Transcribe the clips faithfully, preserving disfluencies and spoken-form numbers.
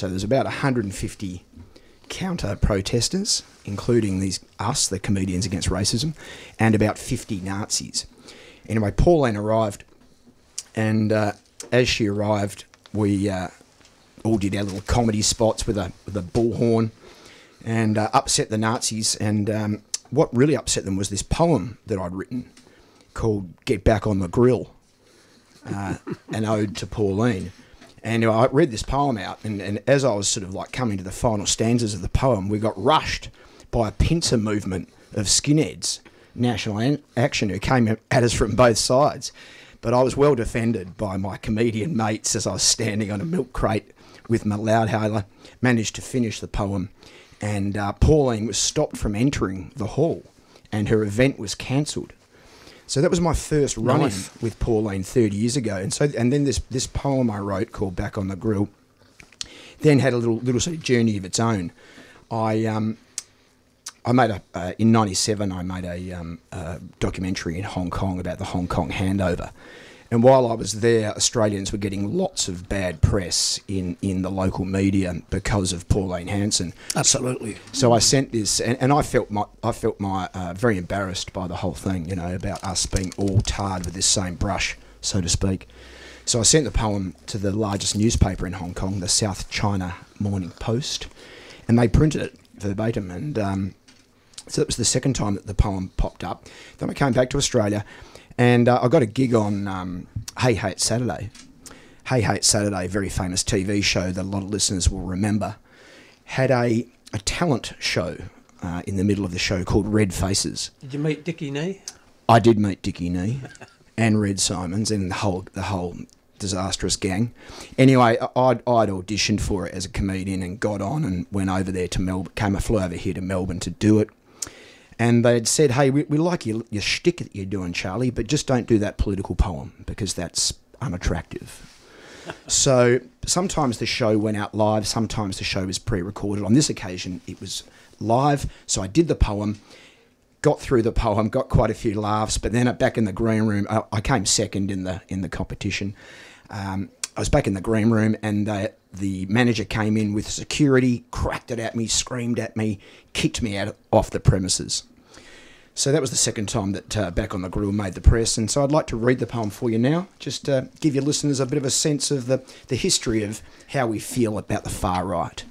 So there's about one hundred fifty counter-protesters, including these us, the comedians against racism, and about fifty Nazis. Anyway, Pauline arrived, and uh, as she arrived, we uh, all did our little comedy spots with a with a bullhorn, and uh, upset the Nazis. And um, what really upset them was this poem that I'd written called "Get Back on the Grill," uh, an ode to Pauline. And I read this poem out, and, and as I was sort of like coming to the final stanzas of the poem, we got rushed by a pincer movement of skinheads, National An- Action, who came at us from both sides. But I was well defended by my comedian mates as I was standing on a milk crate with my loudhailer, managed to finish the poem, and uh, Pauline was stopped from entering the hall, and her event was cancelled. So that was my first run-in Nice. with Pauline thirty years ago. And so, and then this this poem I wrote called Back on the Grill then had a little little sort of journey of its own. I um I made a uh, in ninety-seven I made a um a documentary in Hong Kong about the Hong Kong handover. And while I was there, Australians were getting lots of bad press in, in the local media because of Pauline Hanson. Absolutely. So I sent this, and, and I felt my I felt my uh, very embarrassed by the whole thing, you know, about us being all tarred with this same brush, so to speak. So I sent the poem to the largest newspaper in Hong Kong, the South China Morning Post, and they printed it verbatim. And um, so that was the second time that the poem popped up. Then I came back to Australia. And uh, I got a gig on um, Hey Hey It's Saturday. Hey Hey It's Saturday, a very famous T V show that a lot of listeners will remember, had a, a talent show uh, in the middle of the show called Red Faces. Did you meet Dickie Nee? I did meet Dickie Nee and Red Simons and the whole the whole disastrous gang. Anyway, I'd, I'd auditioned for it as a comedian and got on and went over there to Melbourne, came flew over here to Melbourne to do it. And they'd said, hey, we, we like your, your shtick that you're doing, Charlie, but just don't do that political poem because that's unattractive. So sometimes the show went out live, sometimes the show was pre-recorded. On this occasion, it was live, so I did the poem, got through the poem, got quite a few laughs, but then back in the green room, I, I came second in the in the competition. Um, I was back in the green room, and the, the manager came in with security, cracked it at me, screamed at me, kicked me out off the premises. So that was the second time that uh, Back on the Grill made the press, and so I'd like to read the poem for you now, just to give your listeners a bit of a sense of the, the history of how we feel about the far right.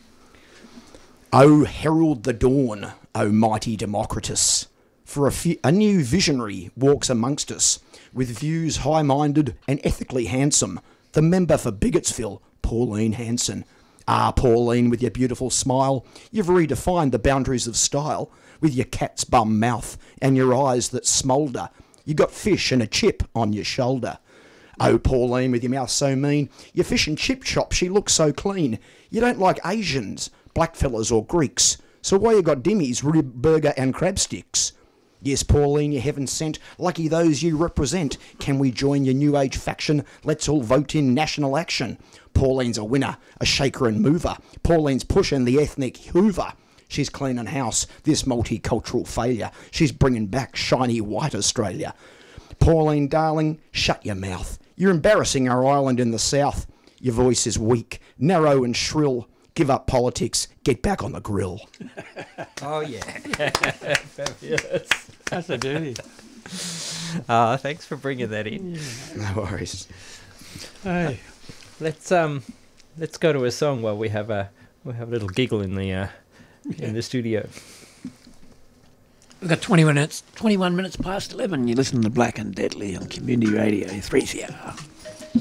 O herald the dawn, O mighty Democritus, for a, fe- a new visionary walks amongst us, with views high-minded and ethically handsome, the member for Bigottsville, Pauline Hanson. Ah, Pauline, with your beautiful smile, you've redefined the boundaries of style, with your cat's bum mouth and your eyes that smoulder. You got fish and a chip on your shoulder. Oh, Pauline, with your mouth so mean, your fish and chip shop, she looks so clean. You don't like Asians, blackfellas or Greeks, so why you got dimmies, rib burger and crab sticks? Yes, Pauline, you heaven sent, lucky those you represent. Can we join your new age faction? Let's all vote in national action. Pauline's a winner, a shaker and mover. Pauline's pushing the ethnic hoover. She's cleaning house, this multicultural failure. She's bringing back shiny white Australia. Pauline, darling, shut your mouth. You're embarrassing our island in the south. Your voice is weak, narrow and shrill. Give up politics, get back on the grill. Oh, yeah. Yes. That's a duty. Uh, thanks for bringing that in. No worries. Hey. Let's um, let's go to a song while we have a we have a little giggle in the uh, in the studio. We've got twenty minutes, twenty-one minutes past eleven. You listen to Black and Deadly on Community Radio three C R.